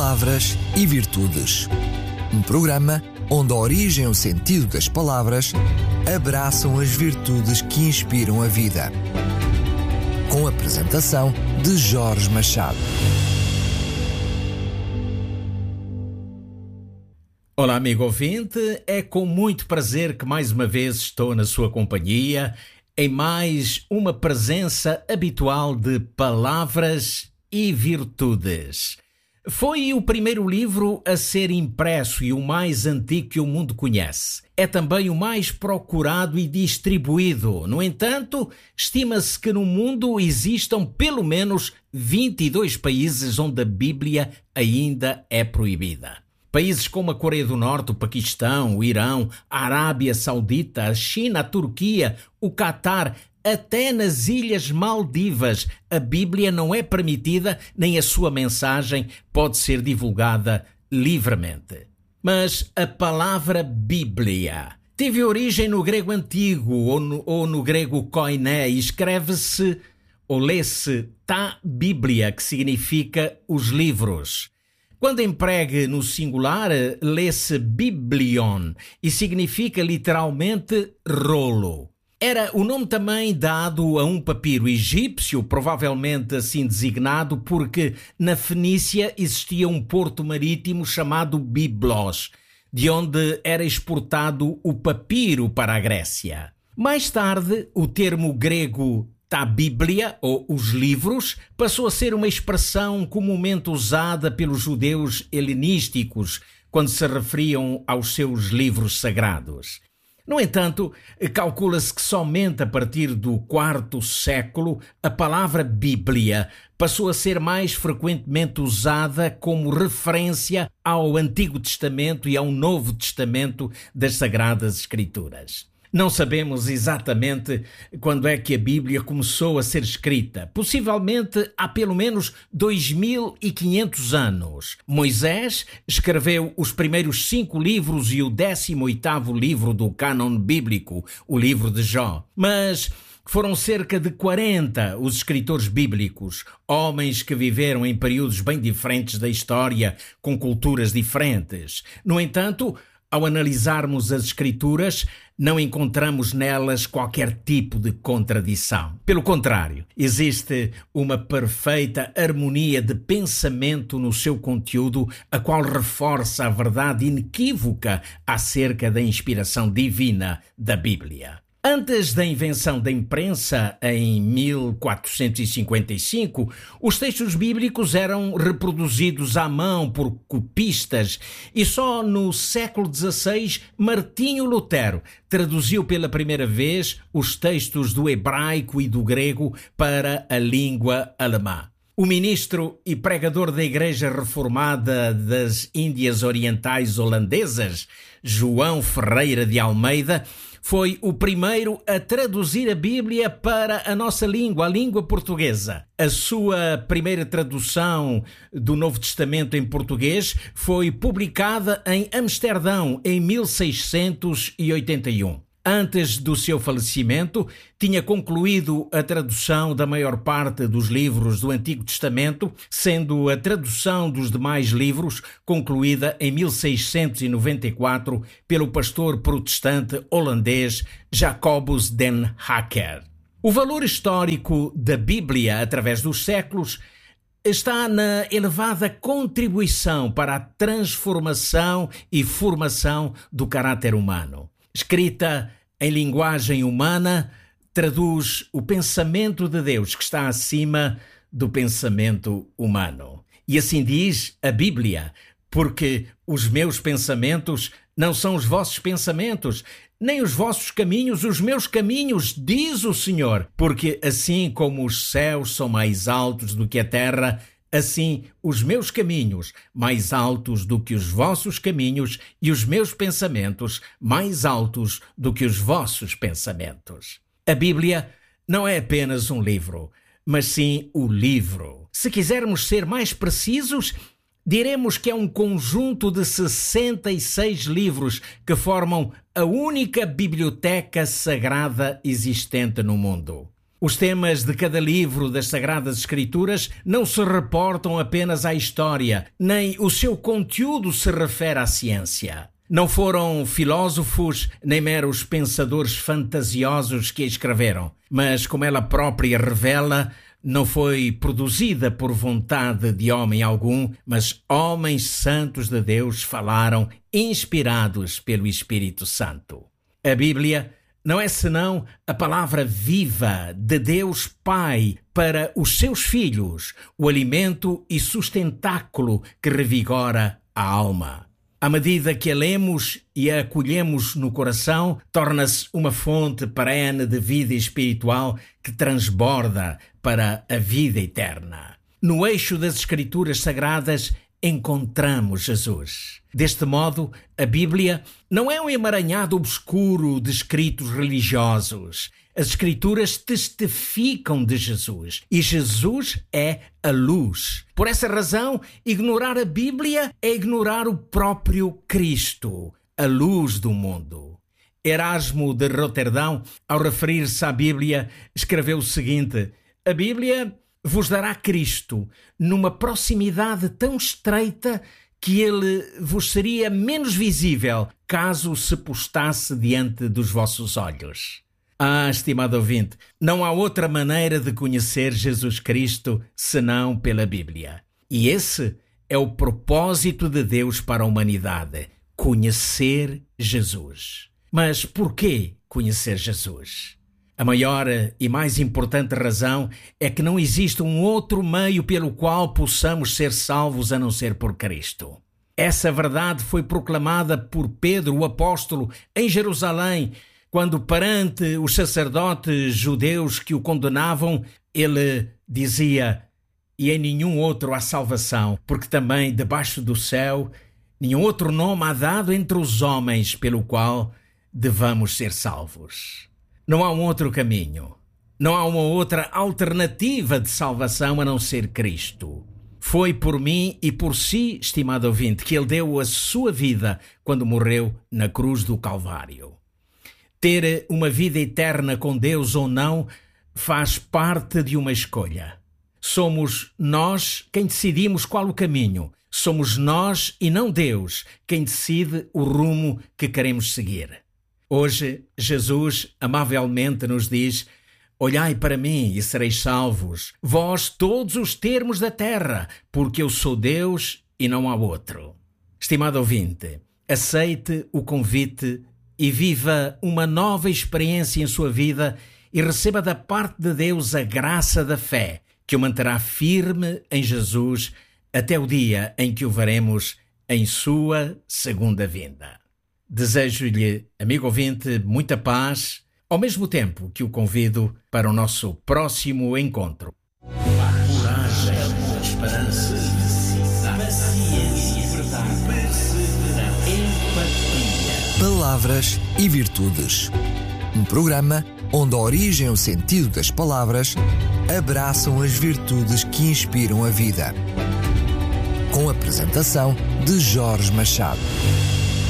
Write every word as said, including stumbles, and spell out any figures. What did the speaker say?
Palavras e Virtudes. Um programa onde a origem e o sentido das palavras abraçam as virtudes que inspiram a vida. Com a apresentação de Jorge Machado. Olá, amigo ouvinte, é com muito prazer que mais uma vez estou na sua companhia em mais uma presença habitual de Palavras e Virtudes. Foi o primeiro livro a ser impresso e o mais antigo que o mundo conhece. É também o mais procurado e distribuído. No entanto, estima-se que no mundo existam pelo menos vinte e dois países onde a Bíblia ainda é proibida. Países como a Coreia do Norte, o Paquistão, o Irão, a Arábia Saudita, a China, a Turquia, o Catar, até nas Ilhas Maldivas, a Bíblia não é permitida, nem a sua mensagem pode ser divulgada livremente. Mas a palavra Bíblia teve origem no grego antigo ou no, ou no grego koiné e escreve-se ou lê-se ta Bíblia, que significa os livros. Quando empregue no singular, lê-se biblion e significa literalmente rolo. Era o nome também dado a um papiro egípcio, provavelmente assim designado, porque na Fenícia existia um porto marítimo chamado Biblos, de onde era exportado o papiro para a Grécia. Mais tarde, o termo grego ta Bíblia, ou os livros, passou a ser uma expressão comumente usada pelos judeus helenísticos quando se referiam aos seus livros sagrados. No entanto, calcula-se que somente a partir do quarto século a palavra Bíblia passou a ser mais frequentemente usada como referência ao Antigo Testamento e ao Novo Testamento das Sagradas Escrituras. Não sabemos exatamente quando é que a Bíblia começou a ser escrita. Possivelmente há pelo menos dois mil e quinhentos anos. Moisés escreveu os primeiros cinco livros e o décimo oitavo livro do cânon bíblico, o livro de Jó. Mas foram cerca de quarenta os escritores bíblicos, homens que viveram em períodos bem diferentes da história, com culturas diferentes. No entanto, ao analisarmos as Escrituras, não encontramos nelas qualquer tipo de contradição. Pelo contrário, existe uma perfeita harmonia de pensamento no seu conteúdo, a qual reforça a verdade inequívoca acerca da inspiração divina da Bíblia. Antes da invenção da imprensa, em mil quatrocentos e cinquenta e cinco, os textos bíblicos eram reproduzidos à mão por copistas e só no século dezasseis, Martinho Lutero traduziu pela primeira vez os textos do hebraico e do grego para a língua alemã. O ministro e pregador da Igreja Reformada das Índias Orientais Holandesas, João Ferreira de Almeida, foi o primeiro a traduzir a Bíblia para a nossa língua, a língua portuguesa. A sua primeira tradução do Novo Testamento em português foi publicada em Amsterdão em mil seiscentos e oitenta e um. Antes do seu falecimento, tinha concluído a tradução da maior parte dos livros do Antigo Testamento, sendo a tradução dos demais livros concluída em mil seiscentos e noventa e quatro pelo pastor protestante holandês Jacobus den Hacker. O valor histórico da Bíblia através dos séculos está na elevada contribuição para a transformação e formação do caráter humano. Escrita em linguagem humana, traduz o pensamento de Deus que está acima do pensamento humano. E assim diz a Bíblia, porque os meus pensamentos não são os vossos pensamentos, nem os vossos caminhos os meus caminhos, diz o Senhor. Porque assim como os céus são mais altos do que a terra, assim, os meus caminhos, mais altos do que os vossos caminhos, e os meus pensamentos, mais altos do que os vossos pensamentos. A Bíblia não é apenas um livro, mas sim o livro. Se quisermos ser mais precisos, diremos que é um conjunto de sessenta e seis livros que formam a única biblioteca sagrada existente no mundo. Os temas de cada livro das Sagradas Escrituras não se reportam apenas à história, nem o seu conteúdo se refere à ciência. Não foram filósofos nem meros pensadores fantasiosos que a escreveram, mas, como ela própria revela, não foi produzida por vontade de homem algum, mas homens santos de Deus falaram, inspirados pelo Espírito Santo. A Bíblia não é senão a palavra viva de Deus Pai para os seus filhos, o alimento e sustentáculo que revigora a alma. À medida que a lemos e a acolhemos no coração, torna-se uma fonte perene de vida espiritual que transborda para a vida eterna. No eixo das Escrituras Sagradas encontramos Jesus. Deste modo, a Bíblia não é um emaranhado obscuro de escritos religiosos. As Escrituras testificam de Jesus e Jesus é a luz. Por essa razão, ignorar a Bíblia é ignorar o próprio Cristo, a luz do mundo. Erasmo de Roterdão, ao referir-se à Bíblia, escreveu o seguinte: a Bíblia vos dará Cristo numa proximidade tão estreita que ele vos seria menos visível caso se postasse diante dos vossos olhos. Ah, estimado ouvinte, não há outra maneira de conhecer Jesus Cristo senão pela Bíblia. E esse é o propósito de Deus para a humanidade: conhecer Jesus. Mas por que conhecer Jesus? A maior e mais importante razão é que não existe um outro meio pelo qual possamos ser salvos a não ser por Cristo. Essa verdade foi proclamada por Pedro, o apóstolo, em Jerusalém, quando perante os sacerdotes judeus que o condenavam, ele dizia: e em nenhum outro há salvação, porque também debaixo do céu nenhum outro nome há dado entre os homens pelo qual devamos ser salvos. Não há um outro caminho, não há uma outra alternativa de salvação a não ser Cristo. Foi por mim e por si, estimado ouvinte, que ele deu a sua vida quando morreu na cruz do Calvário. Ter uma vida eterna com Deus ou não faz parte de uma escolha. Somos nós quem decidimos qual o caminho. Somos nós e não Deus quem decide o rumo que queremos seguir. Hoje, Jesus amavelmente nos diz: olhai para mim e sereis salvos, vós todos os termos da terra, porque eu sou Deus e não há outro. Estimado ouvinte, aceite o convite e viva uma nova experiência em sua vida e receba da parte de Deus a graça da fé, que o manterá firme em Jesus até o dia em que o veremos em sua segunda vinda. Desejo-lhe, amigo ouvinte, muita paz, ao mesmo tempo que o convido para o nosso próximo encontro. Coragem, esperança, paciência, perseverança, empatia. Palavras e Virtudes. Um programa onde a origem e o sentido das palavras abraçam as virtudes que inspiram a vida. Com a apresentação de Jorge Machado.